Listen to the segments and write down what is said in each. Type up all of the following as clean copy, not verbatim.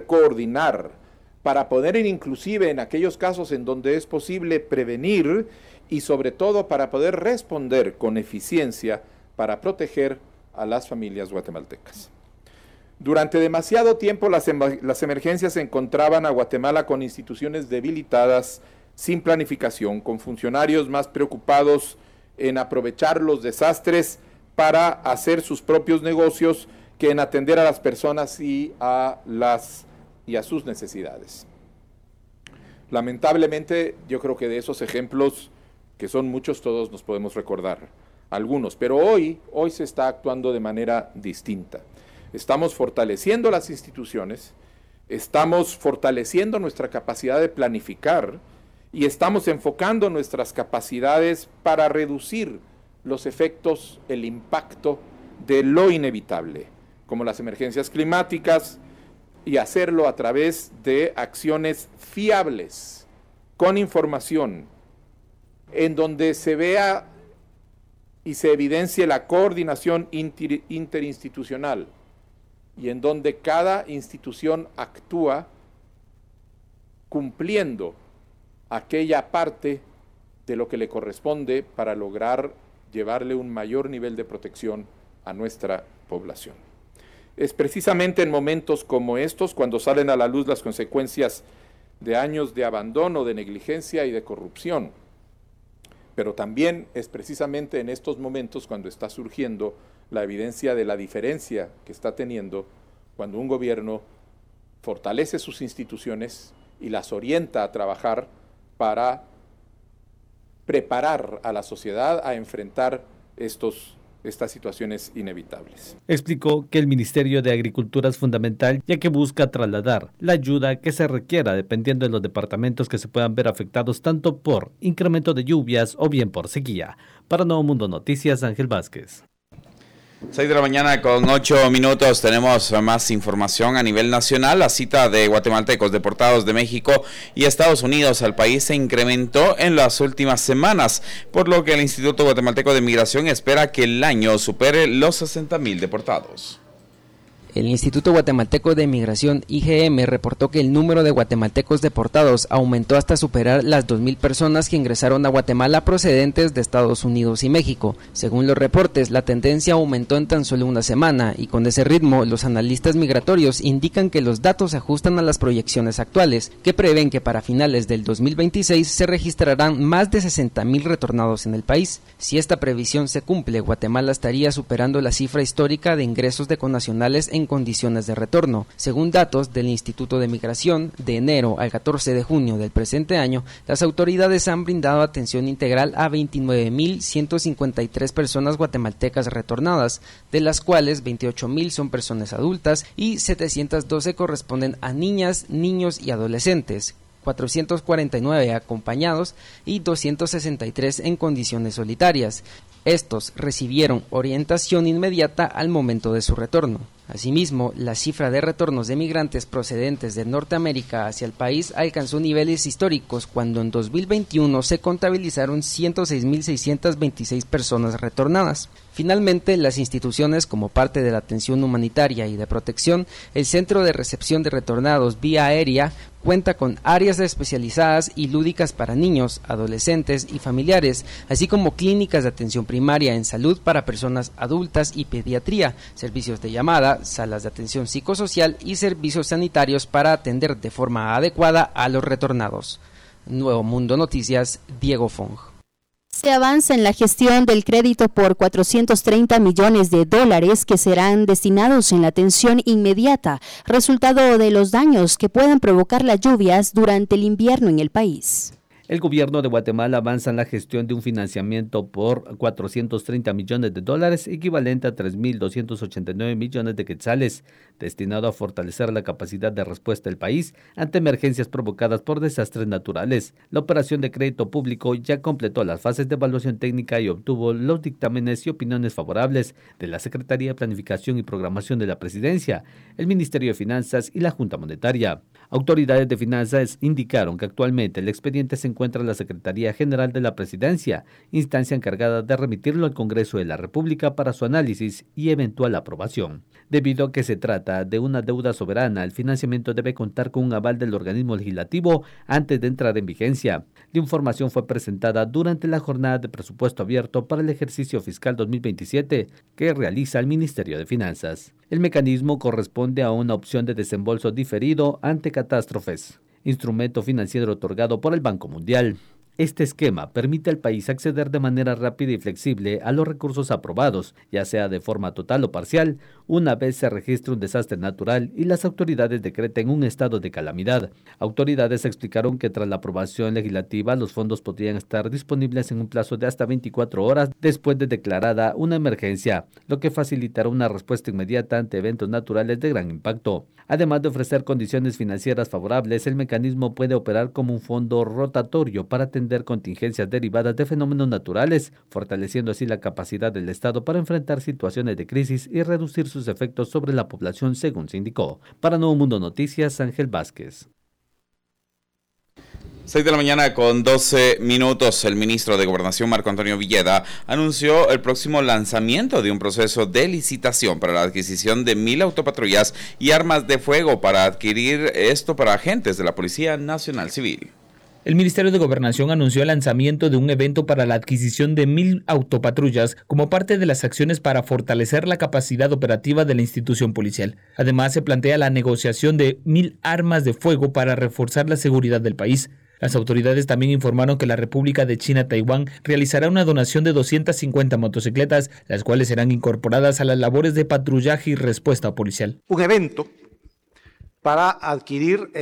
coordinar, para poder inclusive en aquellos casos en donde es posible prevenir y sobre todo para poder responder con eficiencia para proteger a las familias guatemaltecas. Durante demasiado tiempo las emergencias encontraban a Guatemala con instituciones debilitadas, sin planificación, con funcionarios más preocupados en aprovechar los desastres para hacer sus propios negocios que en atender a las personas y a sus necesidades. Lamentablemente, yo creo que de esos ejemplos, que son muchos, todos nos podemos recordar algunos, pero hoy se está actuando de manera distinta. Estamos fortaleciendo las instituciones, estamos fortaleciendo nuestra capacidad de planificar y estamos enfocando nuestras capacidades para reducir los efectos, el impacto de lo inevitable, como las emergencias climáticas, y hacerlo a través de acciones fiables, con información, en donde se vea y se evidencie la coordinación interinstitucional y en donde cada institución actúa cumpliendo aquella parte de lo que le corresponde para lograr llevarle un mayor nivel de protección a nuestra población. Es precisamente en momentos como estos cuando salen a la luz las consecuencias de años de abandono, de negligencia y de corrupción. Pero también es precisamente en estos momentos cuando está surgiendo la evidencia de la diferencia que está teniendo cuando un gobierno fortalece sus instituciones y las orienta a trabajar para preparar a la sociedad a enfrentar estas situaciones inevitables. Explicó que el Ministerio de Agricultura es fundamental, ya que busca trasladar la ayuda que se requiera dependiendo de los departamentos que se puedan ver afectados tanto por incremento de lluvias o bien por sequía. Para Nuevo Mundo Noticias, Ángel Vázquez. 6 de la mañana con 8 minutos, tenemos más información a nivel nacional. La cita de guatemaltecos deportados de México y Estados Unidos al país se incrementó en las últimas semanas, por lo que el Instituto Guatemalteco de Migración espera que el año supere los 60,000 deportados. El Instituto Guatemalteco de Migración, IGM, reportó que el número de guatemaltecos deportados aumentó hasta superar las 2,000 personas que ingresaron a Guatemala procedentes de Estados Unidos y México. Según los reportes, la tendencia aumentó en tan solo una semana y con ese ritmo, los analistas migratorios indican que los datos se ajustan a las proyecciones actuales, que prevén que para finales del 2026 se registrarán más de 60,000 retornados en el país. Si esta previsión se cumple, Guatemala estaría superando la cifra histórica de ingresos de connacionales en condiciones de retorno. Según datos del Instituto de Migración, de enero al 14 de junio del presente año, las autoridades han brindado atención integral a 29,153 personas guatemaltecas retornadas, de las cuales 28,000 son personas adultas y 712 corresponden a niñas, niños y adolescentes, 449 acompañados y 263 en condiciones solitarias. Estos recibieron orientación inmediata al momento de su retorno. Asimismo, la cifra de retornos de migrantes procedentes de Norteamérica hacia el país alcanzó niveles históricos cuando en 2021 se contabilizaron 106,626 personas retornadas. Finalmente, las instituciones, como parte de la atención humanitaria y de protección, el Centro de Recepción de Retornados Vía Aérea cuenta con áreas especializadas y lúdicas para niños, adolescentes y familiares, así como clínicas de atención primaria en salud para personas adultas y pediatría, servicios de llamada, salas de atención psicosocial y servicios sanitarios para atender de forma adecuada a los retornados. Nuevo Mundo Noticias, Diego Fong. Se avanza en la gestión del crédito por $430 millones que serán destinados en la atención inmediata, resultado de los daños que puedan provocar las lluvias durante el invierno en el país. El gobierno de Guatemala avanza en la gestión de un financiamiento por $430 millones, equivalente a 3.289 millones de quetzales, destinado a fortalecer la capacidad de respuesta del país ante emergencias provocadas por desastres naturales. La operación de crédito público ya completó las fases de evaluación técnica y obtuvo los dictámenes y opiniones favorables de la Secretaría de Planificación y Programación de la Presidencia, el Ministerio de Finanzas y la Junta Monetaria. Autoridades de finanzas indicaron que actualmente el expediente se encuentra encuentra la Secretaría General de la Presidencia, instancia encargada de remitirlo al Congreso de la República para su análisis y eventual aprobación. Debido a que se trata de una deuda soberana, el financiamiento debe contar con un aval del organismo legislativo antes de entrar en vigencia. La información fue presentada durante la jornada de presupuesto abierto para el ejercicio fiscal 2027 que realiza el Ministerio de Finanzas. El mecanismo corresponde a una opción de desembolso diferido ante catástrofes, instrumento financiero otorgado por el Banco Mundial. Este esquema permite al país acceder de manera rápida y flexible a los recursos aprobados, ya sea de forma total o parcial, una vez se registre un desastre natural y las autoridades decreten un estado de calamidad. Autoridades explicaron que tras la aprobación legislativa, los fondos podrían estar disponibles en un plazo de hasta 24 horas después de declarada una emergencia, lo que facilitará una respuesta inmediata ante eventos naturales de gran impacto. Además de ofrecer condiciones financieras favorables, el mecanismo puede operar como un fondo rotatorio para atender contingencias derivadas de fenómenos naturales, fortaleciendo así la capacidad del Estado para enfrentar situaciones de crisis y reducir sus efectos sobre la población, según se indicó. Para Nuevo Mundo Noticias, Ángel Vázquez. 6 de la mañana con 12 minutos. El ministro de Gobernación, Marco Antonio Villeda, anunció el próximo lanzamiento de un proceso de licitación para la adquisición de 1,000 autopatrullas y armas de fuego para adquirir esto para agentes de la Policía Nacional Civil. El Ministerio de Gobernación anunció el lanzamiento de un evento para la adquisición de 1,000 autopatrullas como parte de las acciones para fortalecer la capacidad operativa de la institución policial. Además, se plantea la negociación de 1,000 armas de fuego para reforzar la seguridad del país. Las autoridades también informaron que la República de China-Taiwán realizará una donación de 250 motocicletas, las cuales serán incorporadas a las labores de patrullaje y respuesta policial. Un evento para adquirir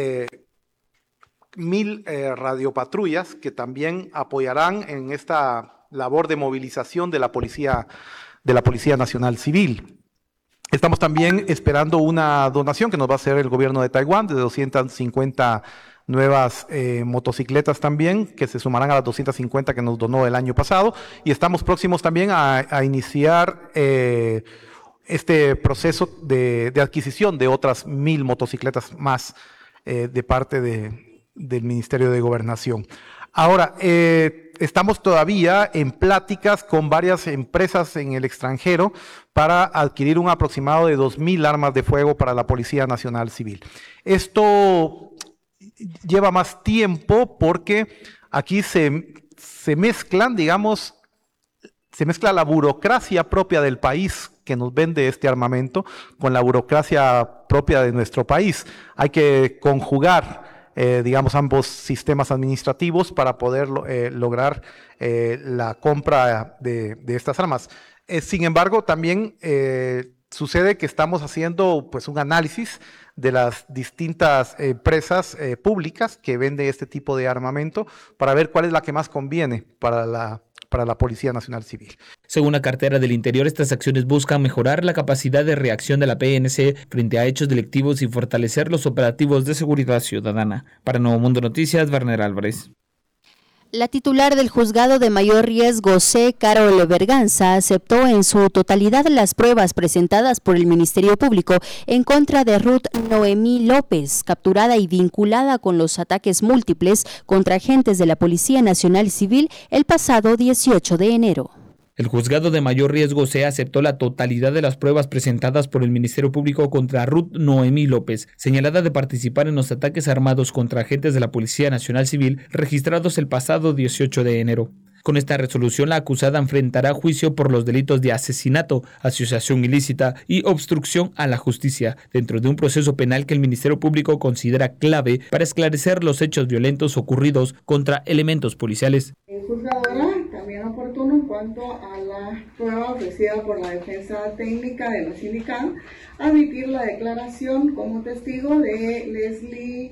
1,000 radiopatrullas que también apoyarán en esta labor de movilización de la Policía Nacional Civil. Estamos también esperando una donación que nos va a hacer el gobierno de Taiwán de 250 nuevas motocicletas también, que se sumarán a las 250 que nos donó el año pasado, y estamos próximos también a iniciar este proceso de adquisición de otras 1,000 motocicletas más de parte del Ministerio de Gobernación. Ahora, estamos todavía en pláticas con varias empresas en el extranjero para adquirir un aproximado de 2,000 armas de fuego para la Policía Nacional Civil. Esto lleva más tiempo porque aquí se mezclan, digamos, se mezcla la burocracia propia del país que nos vende este armamento con la burocracia propia de nuestro país. Hay que conjugar digamos, ambos sistemas administrativos para poder lograr la compra de estas armas. Sin embargo, también sucede que estamos haciendo pues, un análisis de las distintas empresas públicas que venden este tipo de armamento para ver cuál es la que más conviene para la Policía Nacional Civil. Según la cartera del Interior, estas acciones buscan mejorar la capacidad de reacción de la PNC frente a hechos delictivos y fortalecer los operativos de seguridad ciudadana. Para Nuevo Mundo Noticias, Werner Álvarez. La titular del Juzgado de Mayor Riesgo C, Carol Berganza, aceptó en su totalidad las pruebas presentadas por el Ministerio Público en contra de Ruth Noemí López, capturada y vinculada con los ataques múltiples contra agentes de la Policía Nacional Civil el pasado 18 de enero. El Juzgado de Mayor Riesgo C aceptó la totalidad de las pruebas presentadas por el Ministerio Público contra Ruth Noemí López, señalada de participar en los ataques armados contra agentes de la Policía Nacional Civil registrados el pasado 18 de enero. Con esta resolución, la acusada enfrentará juicio por los delitos de asesinato, asociación ilícita y obstrucción a la justicia, dentro de un proceso penal que el Ministerio Público considera clave para esclarecer los hechos violentos ocurridos contra elementos policiales. Juzgadora, también oportuno en cuanto a la prueba ofrecida por la defensa técnica de la sindical, admitir la declaración como testigo de Leslie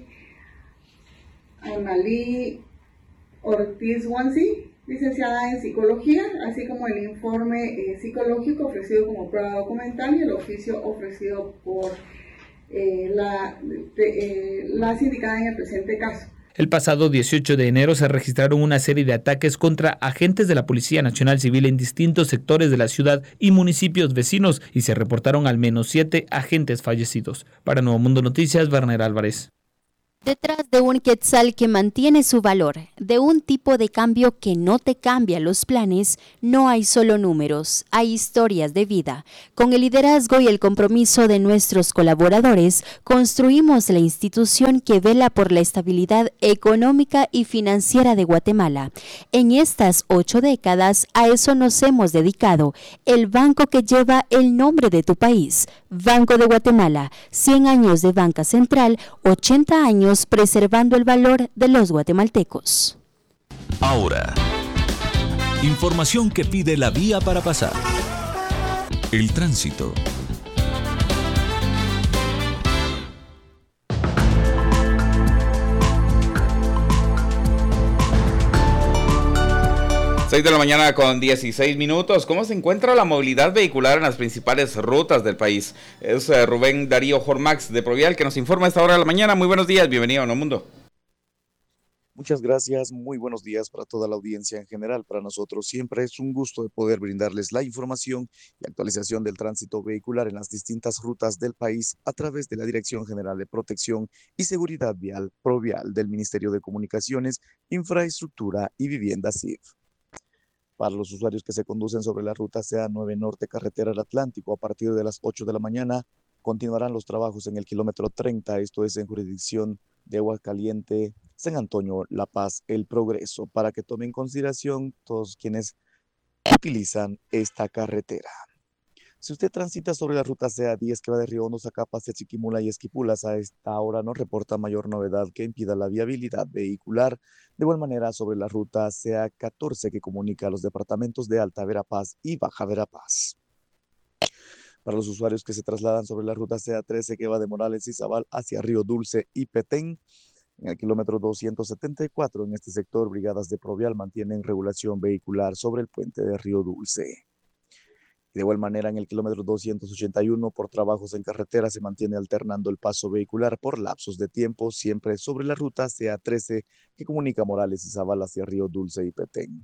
Analí Ortiz Wansi, licenciada en Psicología, así como el informe psicológico ofrecido como prueba documental y el oficio ofrecido por la sindicada en el presente caso. El pasado 18 de enero se registraron una serie de ataques contra agentes de la Policía Nacional Civil en distintos sectores de la ciudad y municipios vecinos y se reportaron al menos 7 agentes fallecidos. Para Nuevo Mundo Noticias, Werner Álvarez. Detrás de un quetzal que mantiene su valor, de un tipo de cambio que no te cambia los planes, no hay solo números, hay historias de vida. Con el liderazgo y el compromiso de nuestros colaboradores, construimos la institución que vela por la estabilidad económica y financiera de Guatemala. En estas 8 décadas, a eso nos hemos dedicado, el banco que lleva el nombre de tu país. Banco de Guatemala, 100 años de banca central, 80 años preservando el valor de los guatemaltecos. Ahora, información que pide la vía para pasar. El tránsito. Seis de la mañana con 16 minutos. ¿Cómo se encuentra la movilidad vehicular en las principales rutas del país? Es Rubén Darío Jormax de Provial que nos informa a esta hora de la mañana. Muy buenos días, bienvenido a Nomundo. Muchas gracias, muy buenos días para toda la audiencia en general. Para nosotros siempre es un gusto de poder brindarles la información y actualización del tránsito vehicular en las distintas rutas del país a través de la Dirección General de Protección y Seguridad Vial, Provial, del Ministerio de Comunicaciones, Infraestructura y Vivienda CIF. Para los usuarios que se conducen sobre la ruta CA9 Norte Carretera al Atlántico, a partir de las 8 de la mañana continuarán los trabajos en el kilómetro 30, esto es en jurisdicción de Aguascaliente, San Antonio, La Paz, El Progreso, para que tomen en consideración todos quienes utilizan esta carretera. Si usted transita sobre la ruta CA10 que va de Río Hondo, Zacapa, Chiquimula y Esquipulas, a esta hora no reporta mayor novedad que impida la viabilidad vehicular. De igual manera, sobre la ruta CA14 que comunica a los departamentos de Alta Verapaz y Baja Verapaz. Para los usuarios que se trasladan sobre la ruta CA13 que va de Morales y Zabal hacia Río Dulce y Petén, en el kilómetro 274, en este sector, brigadas de Provial mantienen regulación vehicular sobre el puente de Río Dulce. De igual manera, en el kilómetro 281, por trabajos en carretera, se mantiene alternando el paso vehicular por lapsos de tiempo, siempre sobre la ruta CA13 que comunica Morales y Zabal hacia Río Dulce y Petén.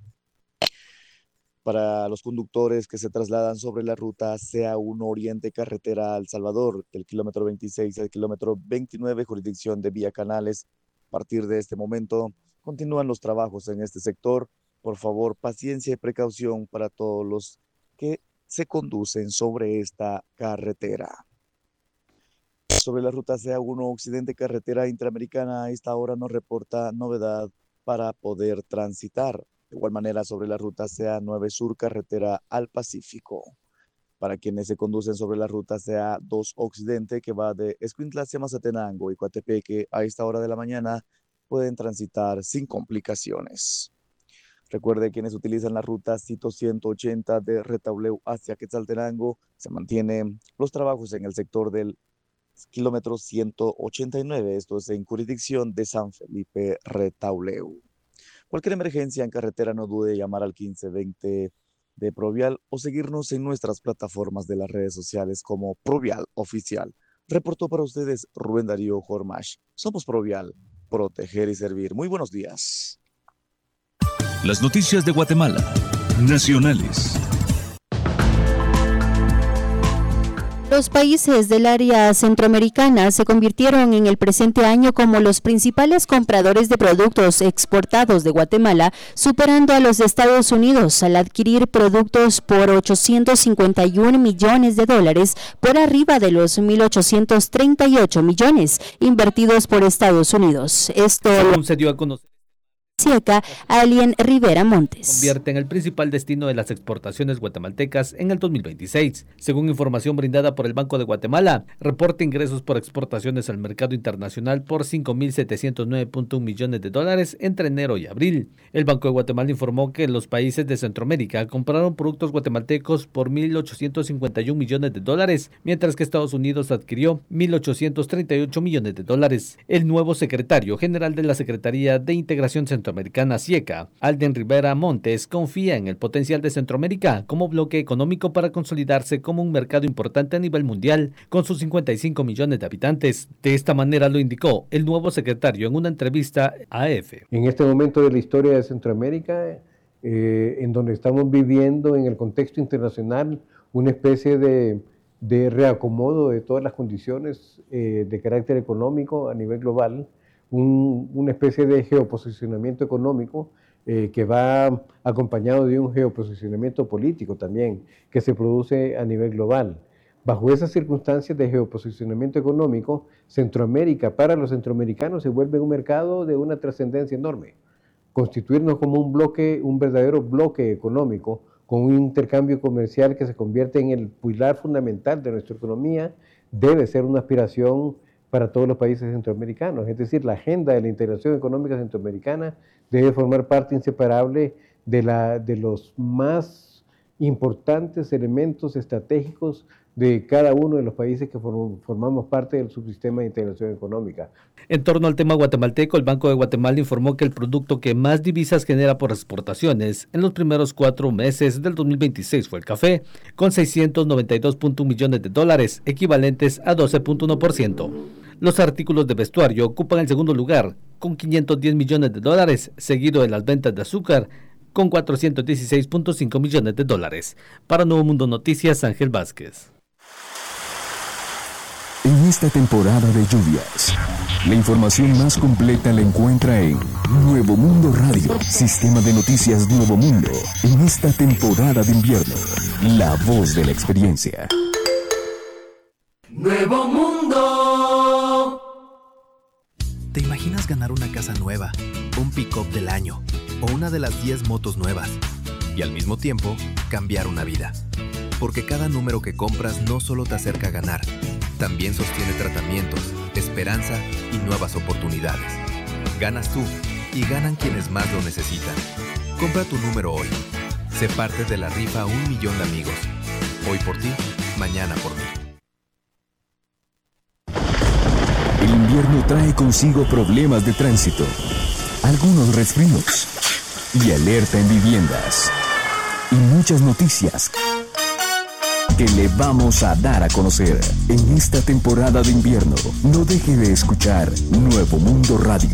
Para los conductores que se trasladan sobre la ruta CA1 Oriente Carretera al Salvador, del kilómetro 26 al kilómetro 29, jurisdicción de Vía Canales, a partir de este momento continúan los trabajos en este sector. Por favor, paciencia y precaución para todos los que se conducen sobre esta carretera. Sobre la ruta CA1 Occidente Carretera Interamericana, a esta hora no reporta novedad para poder transitar. De igual manera, sobre la ruta CA9 Sur Carretera al Pacífico. Para quienes se conducen sobre la ruta CA2 Occidente, que va de Escuintla hacia Mazatenango y Coatepeque, a esta hora de la mañana, pueden transitar sin complicaciones. Recuerde, quienes utilizan la ruta Cito 180 de Retauleu hacia Quetzaltenango, se mantienen los trabajos en el sector del kilómetro 189, esto es en jurisdicción de San Felipe Retauleu. Cualquier emergencia en carretera no dude llamar al 1520 de Provial o seguirnos en nuestras plataformas de las redes sociales como Provial Oficial. Reportó para ustedes Rubén Darío Jormash. Somos Provial, proteger y servir. Muy buenos días. Las noticias de Guatemala, nacionales. Los países del área centroamericana se convirtieron en el presente año como los principales compradores de productos exportados de Guatemala, superando a los Estados Unidos al adquirir productos por $851 millones, por arriba de los 1.838 millones invertidos por Estados Unidos. Esto se dio a conocer. Alien Rivera Montes. Convierte en el principal destino de las exportaciones guatemaltecas en el 2026. Según información brindada por el Banco de Guatemala, reporta ingresos por exportaciones al mercado internacional por $5.709.1 millones entre enero y abril. El Banco de Guatemala informó que los países de Centroamérica compraron productos guatemaltecos por $1.851 millones, mientras que Estados Unidos adquirió $1.838 millones. El nuevo secretario general de la Secretaría de Integración Centroamericana, SIECA, Alden Rivera Montes, confía en el potencial de Centroamérica como bloque económico para consolidarse como un mercado importante a nivel mundial, con sus 55 millones de habitantes. De esta manera lo indicó el nuevo secretario en una entrevista a EFE. En este momento de la historia de Centroamérica, en donde estamos viviendo en el contexto internacional una especie de reacomodo de todas las condiciones de carácter económico a nivel global, una especie de geoposicionamiento económico que va acompañado de un geoposicionamiento político también, que se produce a nivel global. Bajo esas circunstancias de geoposicionamiento económico, Centroamérica para los centroamericanos se vuelve un mercado de una trascendencia enorme. Constituirnos como un bloque, un verdadero bloque económico, con un intercambio comercial que se convierte en el pilar fundamental de nuestra economía, debe ser una aspiración para todos los países centroamericanos. Es decir, la agenda de la integración económica centroamericana debe formar parte inseparable de los más importantes elementos estratégicos de cada uno de los países que formamos parte del subsistema de integración económica. En torno al tema guatemalteco, el Banco de Guatemala informó que el producto que más divisas genera por exportaciones en los primeros 4 meses del 2026 fue el café, con 692.1 millones de dólares, equivalentes a 12.1%. Los artículos de vestuario ocupan el segundo lugar, con 510 millones de dólares, seguido de las ventas de azúcar, con 416.5 millones de dólares. Para Nuevo Mundo Noticias, Ángel Vázquez. En esta temporada de lluvias, la información más completa la encuentra en Nuevo Mundo Radio, sistema de noticias Nuevo Mundo. En esta temporada de invierno, la voz de la experiencia. Nuevo Mundo. ¿Te imaginas ganar una casa nueva, un pick-up del año o una de las 10 motos nuevas? Y al mismo tiempo, cambiar una vida. Porque cada número que compras no solo te acerca a ganar, también sostiene tratamientos, esperanza y nuevas oportunidades. Ganas tú y ganan quienes más lo necesitan. Compra tu número hoy. Sé parte de la rifa 1 millón de amigos. Hoy por ti, mañana por mí. El invierno trae consigo problemas de tránsito, algunos resfríos y alerta en viviendas. Y muchas noticias que le vamos a dar a conocer en esta temporada de invierno. No deje de escuchar Nuevo Mundo Radio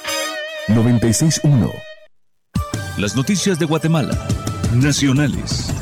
96.1. Las noticias de Guatemala, nacionales,